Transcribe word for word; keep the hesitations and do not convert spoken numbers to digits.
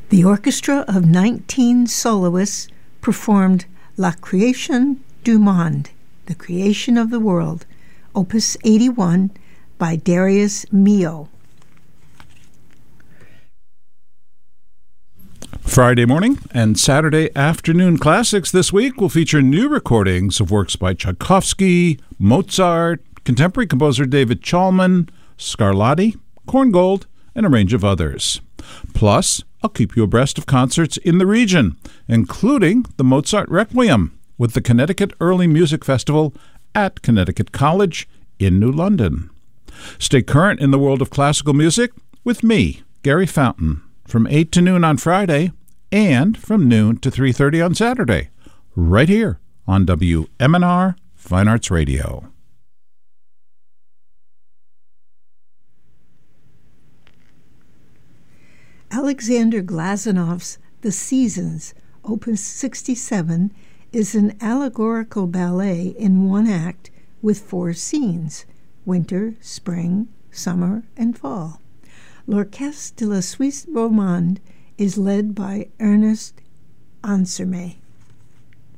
The orchestra of nineteen soloists performed La Création du Monde, The Creation of the World, Opus eighty-one by Darius Milhaud. Friday morning and Saturday afternoon classics this week will feature new recordings of works by Tchaikovsky, Mozart, contemporary composer David Chalman, Scarlatti, Korngold, and a range of others. Plus, I'll keep you abreast of concerts in the region, including the Mozart Requiem with the Connecticut Early Music Festival at Connecticut College in New London. Stay current in the world of classical music with me, Gary Fountain, from eight to noon on Friday and from noon to three thirty on Saturday, right here on W M N R Fine Arts Radio. Alexander Glazanov's The Seasons, Opus sixty-seven, is an allegorical ballet in one act with four scenes: winter, spring, summer, and fall. L'Orchestre de la Suisse Romande is led by Ernest Ansermet.